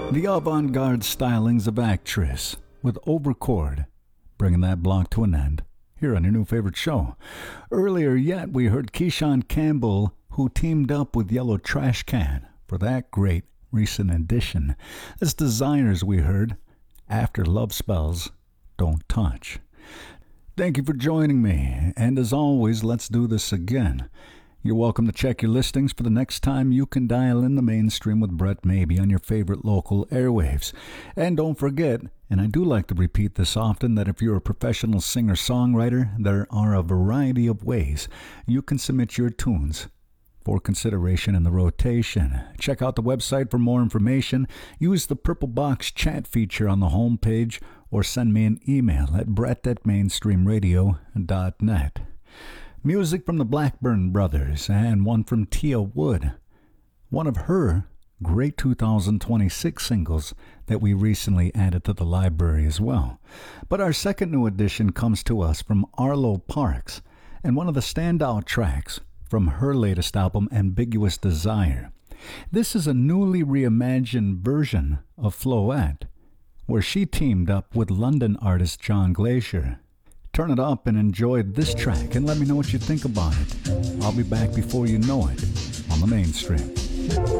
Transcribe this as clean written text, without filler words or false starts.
The avant-garde stylings of Actress with Overchord, bringing that block to an end here on your new favorite show. Earlier yet, we heard Keyshawn Campbell, who teamed up with Yellow Trash Can for that great recent edition. As Desires, we heard After Love Spells, Don't Touch. Thank you for joining me, and as always, let's do this again. You're welcome to check your listings for the next time you can dial in the mainstream with Brett Maybe on your favorite local airwaves. And don't forget, and I do like to repeat this often, that if you're a professional singer-songwriter, there are a variety of ways you can submit your tunes for consideration in the rotation. Check out the website for more information. Use the Purple Box chat feature on the homepage, or send me an email at brett@mainstreamradio.net. Music from the Blackburn Brothers and one from Tia Wood, one of her great 2026 singles that we recently added to the library as well. But our second new addition comes to us from Arlo Parks, and one of the standout tracks from her latest album, Ambiguous Desire. This is a newly reimagined version of Floette, where she teamed up with London artist John Glacier. Turn it up and enjoy this track, and let me know what you think about it. I'll be back before you know it on the mainstream.